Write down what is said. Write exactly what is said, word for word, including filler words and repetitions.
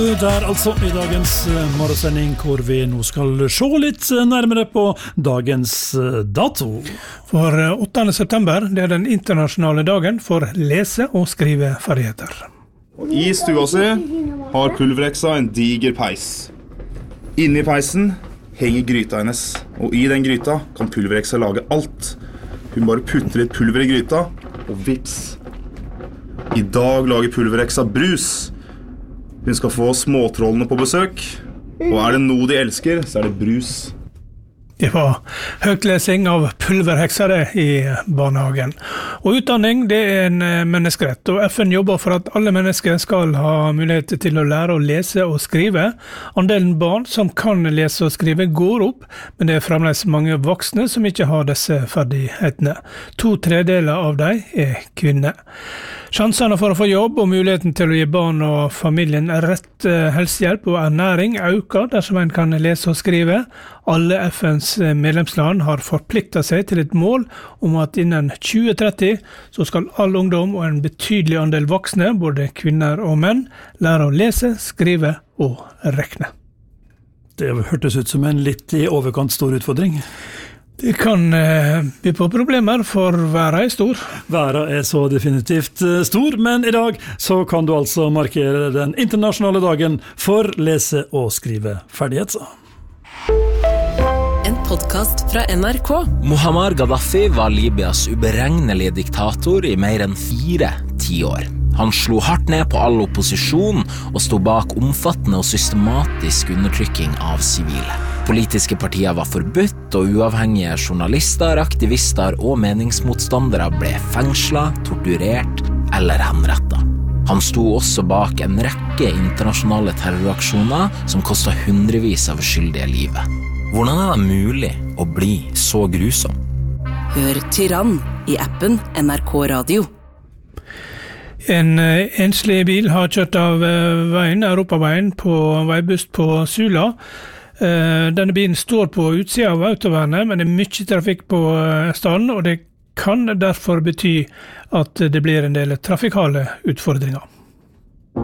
Der altså i dagens morgensending hvor vi nå skal se litt nærmere på dagens dato. For åttende september det er den internasjonale dagen for lese- og skriveferdigheter. Og I stua si har pulvereksa en diger peis. Inni peisen henger gryta hennes, og I den gryta kan pulvereksa lage alt. Hun bare putter litt pulver I gryta, og vips. I dag lager pulvereksa brus. Hun skal få småtrollene på besøk, og er det noe de elsker, så er det brus. Det var høytlesing av pulverheksa det I barnehagen. Og utdanning det er en menneskerett, og F N jobber for at alle mennesker skal ha mulighet til å lære å lese og skrive. Andelen barn som kan lese og skrive går opp, men det er fremdeles mange voksne som ikke har disse ferdighetene. To tredeler av dem er kvinner. Chansene for å få jobb og muligheten til å gi barn og familien rett helsehjelp og ernæring øker dersom en kan lese og skrive. Alle F N's medlemsland har forpliktet seg til et mål om at innen tjue tretti så skal all ungdom og en betydelig andel voksne, både kvinner og menn, lære å lese, skrive og rekne. Det hørtes ut som en litt I overkant stor utfordring. Det kan eh, by på problemer, for verden er stor. Verden er så definitivt stor, men I dag så kan du altså markere den internasjonale dagen for lese- og skriveferdigheter. En podcast fra N R K. Muammar Gaddafi var Libyas uberegnelige diktator I mer enn fire tiår. Han slo hardt ned på all opposisjon og sto bak omfattende og systematisk undertrykking av sivile. Politiske partier var forbudt, og uavhengige journalister, aktivister og meningsmotstandere ble fengslet, torturert eller henrettet. Han sto også bak en rekke internasjonale terroraksjoner som kostet hundrevis av uskyldige livet. Hvordan er det mulig å bli så grusom? Hør Tyrann I appen N R K Radio. En enslig bil har kjørt av veien, Europaveien, på veibuss på Sula. Denne bilen står på utsida av autovernet, men det er mye trafikk på stedet, og det kan derfor bety at det blir en del trafikale utfordringer.